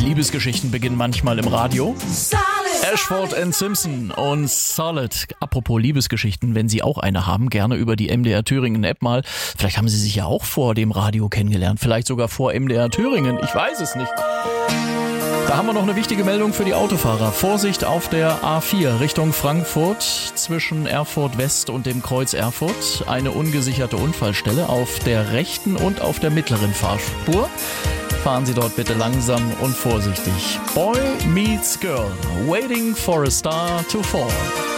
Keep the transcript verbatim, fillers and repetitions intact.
Liebesgeschichten beginnen manchmal im Radio. Ashford and Simpson und Solid. Apropos Liebesgeschichten, wenn Sie auch eine haben, gerne über die M D R Thüringen App mal. Vielleicht haben Sie sich ja auch vor dem Radio kennengelernt, vielleicht sogar vor M D R Thüringen, ich weiß es nicht. Da haben wir noch eine wichtige Meldung für die Autofahrer. Vorsicht auf der A vier Richtung Frankfurt zwischen Erfurt West und dem Kreuz Erfurt. Eine ungesicherte Unfallstelle auf der rechten und auf der mittleren Fahrspur. Fahren Sie dort bitte langsam und vorsichtig. Boy meets girl, waiting for a star to fall.